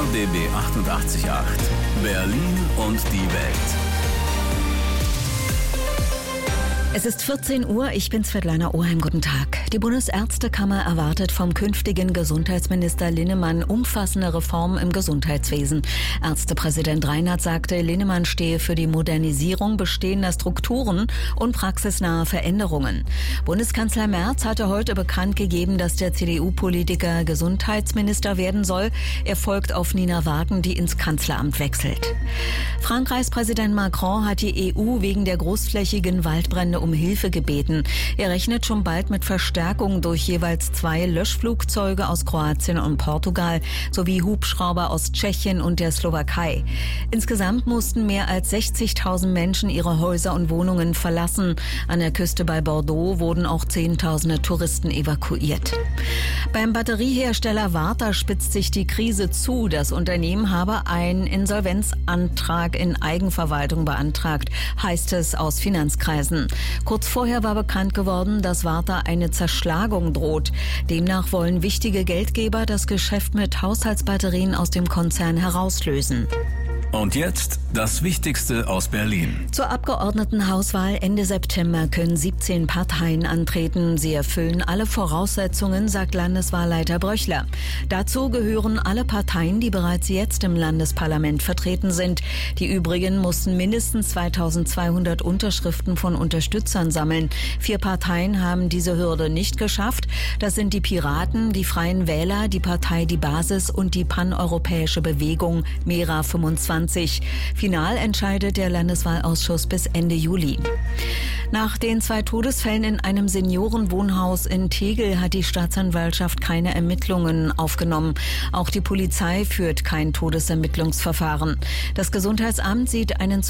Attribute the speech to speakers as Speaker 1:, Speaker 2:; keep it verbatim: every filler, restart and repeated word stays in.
Speaker 1: D B achtundachtzig Komma acht. Berlin und die Welt.
Speaker 2: Es ist vierzehn Uhr, ich bin Svetlana Oheim, guten Tag. Die Bundesärztekammer erwartet vom künftigen Gesundheitsminister Linnemann umfassende Reformen im Gesundheitswesen. Ärztepräsident Reinhardt sagte, Linnemann stehe für die Modernisierung bestehender Strukturen und praxisnahe Veränderungen. Bundeskanzler Merz hatte heute bekannt gegeben, dass der C D U-Politiker Gesundheitsminister werden soll. Er folgt auf Nina Wagen, die ins Kanzleramt wechselt. Frankreichs Präsident Macron hat die E U wegen der großflächigen Waldbrände um Hilfe gebeten. Er rechnet schon bald mit Verstärkung durch jeweils zwei Löschflugzeuge aus Kroatien und Portugal sowie Hubschrauber aus Tschechien und der Slowakei. Insgesamt mussten mehr als sechzigtausend Menschen ihre Häuser und Wohnungen verlassen. An der Küste bei Bordeaux wurden auch Zehntausende Touristen evakuiert. Beim Batteriehersteller Varta spitzt sich die Krise zu. Das Unternehmen habe einen Insolvenzantrag in Eigenverwaltung beantragt, heißt es aus Finanzkreisen. Kurz vorher war bekannt geworden, dass Varta eine Zerschlagung droht. Demnach wollen wichtige Geldgeber das Geschäft mit Haushaltsbatterien aus dem Konzern herauslösen.
Speaker 1: Und jetzt das Wichtigste aus Berlin.
Speaker 2: Zur Abgeordnetenhauswahl Ende September können siebzehn Parteien antreten. Sie erfüllen alle Voraussetzungen, sagt Landeswahlleiter Bröchler. Dazu gehören alle Parteien, die bereits jetzt im Landesparlament vertreten sind. Die übrigen mussten mindestens zweitausendzweihundert Unterschriften von Unterstützern sammeln. Vier Parteien haben diese Hürde nicht geschafft. Das sind die Piraten, die Freien Wähler, die Partei Die Basis und die paneuropäische Bewegung Mera fünfundzwanzig. Final entscheidet der Landeswahlausschuss bis Ende Juli. Nach den zwei Todesfällen in einem Seniorenwohnhaus in Tegel hat die Staatsanwaltschaft keine Ermittlungen aufgenommen. Auch die Polizei führt kein Todesermittlungsverfahren. Das Gesundheitsamt sieht einen